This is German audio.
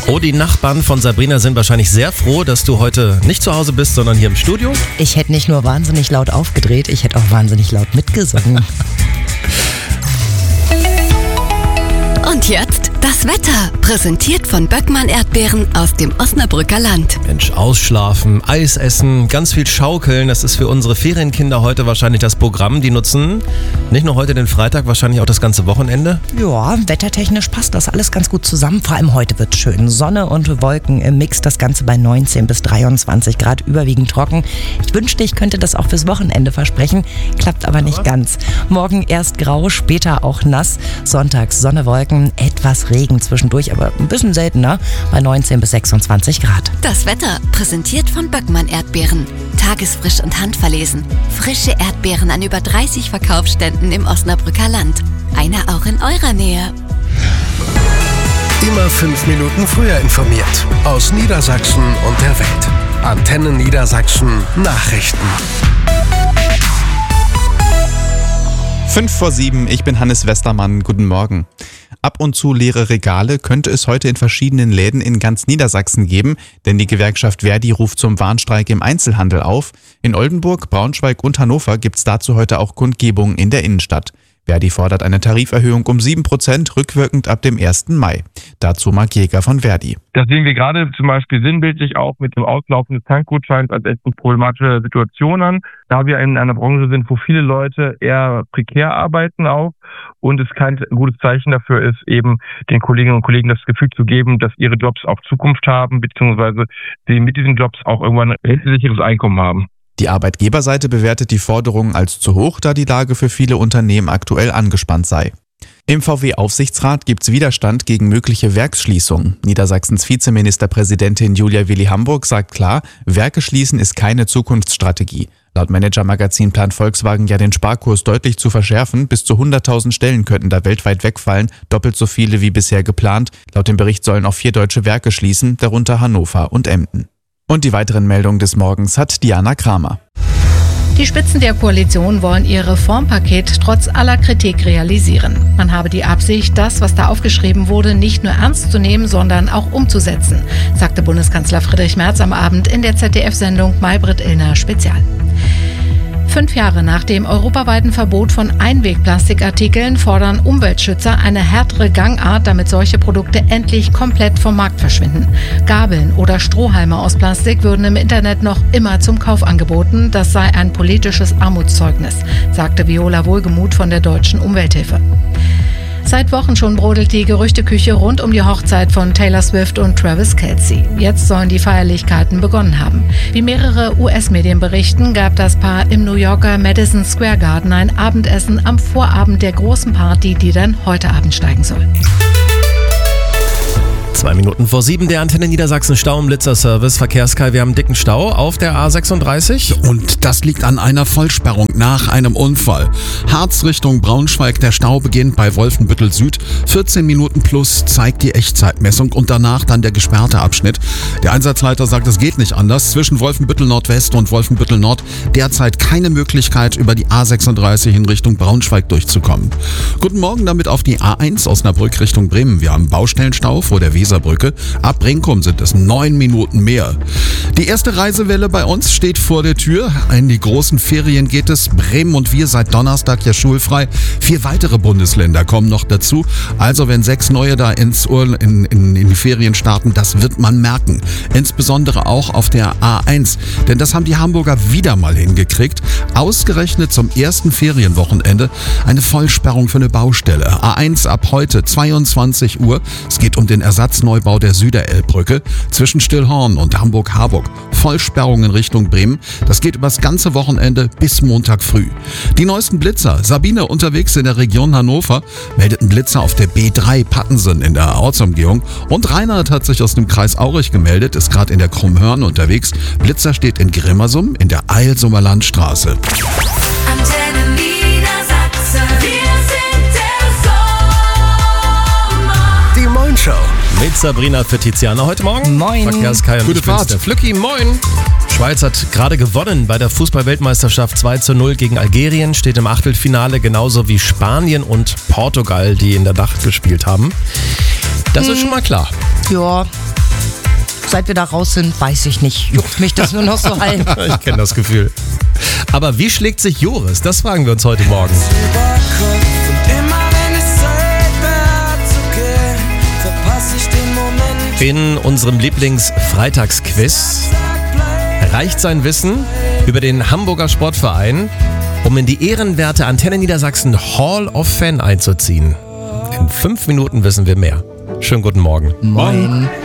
Oh, die Nachbarn von Sabrina sind wahrscheinlich sehr froh, dass du heute nicht zu Hause bist, sondern hier im Studio. Ich hätte nicht nur wahnsinnig laut aufgedreht, ich hätte auch wahnsinnig laut mitgesungen. Und jetzt das Wetter, präsentiert von Böckmann Erdbeeren aus dem Osnabrücker Land. Mensch, ausschlafen, Eis essen, ganz viel schaukeln, das ist für unsere Ferienkinder heute wahrscheinlich das Programm. Die nutzen nicht nur heute den Freitag, wahrscheinlich auch das ganze Wochenende. Ja, wettertechnisch passt das alles ganz gut zusammen. Vor allem heute wird schön. Sonne und Wolken im Mix, das Ganze bei 19 bis 23 Grad, überwiegend trocken. Ich wünschte, ich könnte das auch fürs Wochenende versprechen, klappt aber nicht ganz. Morgen erst grau, später auch nass. Sonntags Sonne, Wolken, etwas Regen zwischendurch, aber ein bisschen seltener, bei 19 bis 26 Grad. Das Wetter, präsentiert von Böckmann Erdbeeren. Tagesfrisch und handverlesen. Frische Erdbeeren an über 30 Verkaufsständen im Osnabrücker Land. Einer auch in eurer Nähe. Immer 5 Minuten früher informiert. Aus Niedersachsen und der Welt. Antenne Niedersachsen Nachrichten. 6:55, ich bin Hannes Westermann, guten Morgen. Ab und zu leere Regale könnte es heute in verschiedenen Läden in ganz Niedersachsen geben, denn die Gewerkschaft Verdi ruft zum Warnstreik im Einzelhandel auf. In Oldenburg, Braunschweig und Hannover gibt's dazu heute auch Kundgebungen in der Innenstadt. Verdi fordert eine Tariferhöhung um 7%, rückwirkend ab dem 1. Mai. Dazu Marc Jäger von Verdi. Das sehen wir gerade zum Beispiel sinnbildlich auch mit dem Auslaufen des Tankgutscheins als echt eine problematische Situation an, da wir in einer Branche sind, wo viele Leute eher prekär arbeiten auch und es kein gutes Zeichen dafür ist, eben den Kolleginnen und Kollegen das Gefühl zu geben, dass ihre Jobs auch Zukunft haben, beziehungsweise sie mit diesen Jobs auch irgendwann ein rentesicheres Einkommen haben. Die Arbeitgeberseite bewertet die Forderungen als zu hoch, da die Lage für viele Unternehmen aktuell angespannt sei. Im VW-Aufsichtsrat gibt's Widerstand gegen mögliche Werksschließungen. Niedersachsens Vizeministerpräsidentin Julia Willi Hamburg sagt klar, Werke schließen ist keine Zukunftsstrategie. Laut Manager-Magazin plant Volkswagen ja den Sparkurs deutlich zu verschärfen. Bis zu 100.000 Stellen könnten da weltweit wegfallen, doppelt so viele wie bisher geplant. Laut dem Bericht sollen auch 4 deutsche Werke schließen, darunter Hannover und Emden. Und die weiteren Meldungen des Morgens hat Diana Kramer. Die Spitzen der Koalition wollen ihr Reformpaket trotz aller Kritik realisieren. Man habe die Absicht, das, was da aufgeschrieben wurde, nicht nur ernst zu nehmen, sondern auch umzusetzen, sagte Bundeskanzler Friedrich Merz am Abend in der ZDF-Sendung Maybrit Illner Spezial. 5 Jahre nach dem europaweiten Verbot von Einwegplastikartikeln fordern Umweltschützer eine härtere Gangart, damit solche Produkte endlich komplett vom Markt verschwinden. Gabeln oder Strohhalme aus Plastik würden im Internet noch immer zum Kauf angeboten. Das sei ein politisches Armutszeugnis, sagte Viola Wohlgemuth von der Deutschen Umwelthilfe. Seit Wochen schon brodelt die Gerüchteküche rund um die Hochzeit von Taylor Swift und Travis Kelce. Jetzt sollen die Feierlichkeiten begonnen haben. Wie mehrere US-Medien berichten, gab das Paar im New Yorker Madison Square Garden ein Abendessen am Vorabend der großen Party, die dann heute Abend steigen soll. 7:02, der Antenne Niedersachsen Stau- und Blitzer-Service. Verkehrskai, wir haben einen dicken Stau auf der A36. Und das liegt an einer Vollsperrung nach einem Unfall. Harz Richtung Braunschweig, der Stau beginnt bei Wolfenbüttel Süd. 14 Minuten plus zeigt die Echtzeitmessung und danach dann der gesperrte Abschnitt. Der Einsatzleiter sagt, es geht nicht anders. Zwischen Wolfenbüttel Nordwest und Wolfenbüttel Nord derzeit keine Möglichkeit, über die A36 in Richtung Braunschweig durchzukommen. Guten Morgen damit auf die A1 Osnabrück Richtung Bremen. Wir haben Baustellenstau vor der Weserbrücke. Ab Brinkum sind es 9 Minuten mehr. Die erste Reisewelle bei uns steht vor der Tür. In die großen Ferien geht es. Bremen und wir seit Donnerstag ja schulfrei. 4 weitere Bundesländer kommen noch dazu. Also wenn 6 neue da in die Ferien starten, das wird man merken. Insbesondere auch auf der A1. Denn das haben die Hamburger wieder mal hingekriegt. Ausgerechnet zum ersten Ferienwochenende eine Vollsperrung für eine Baustelle. A1 ab heute 22 Uhr. Es geht um den Ersatzneubau der Süderelbbrücke zwischen Stillhorn und Hamburg-Harburg. Vollsperrung in Richtung Bremen. Das geht über das ganze Wochenende bis Montag früh. Die neuesten Blitzer. Sabine unterwegs in der Region Hannover meldet einen Blitzer auf der B3 Pattensen in der Ortsumgehung. Und Reinhard hat sich aus dem Kreis Aurich gemeldet, ist gerade in der Krummhörn unterwegs. Blitzer steht in Grimmersum in der Eilsumer Landstraße. Antenne Niedersachsen, wir sind der Sommer. Die Moin-Show. Mit Sabrina für Tiziana heute Morgen. Moin. Verkehrskai und Gute ich bin's, Fahrt. der Flücki. Moin. Schweiz hat gerade gewonnen bei der Fußball-Weltmeisterschaft 2:0 gegen Algerien, steht im Achtelfinale, genauso wie Spanien und Portugal, die in der Nacht gespielt haben. Das ist schon mal klar. Ja, seit wir da raus sind, weiß ich nicht. Juckt mich das nur noch so halb. Ich kenne das Gefühl. Aber wie schlägt sich Joris? Das fragen wir uns heute Morgen. In unserem Lieblings-Freitagsquiz reicht sein Wissen über den Hamburger Sportverein, um in die ehrenwerte Antenne Niedersachsen Hall of Fame einzuziehen. In 5 Minuten wissen wir mehr. Schönen guten Morgen. Moin.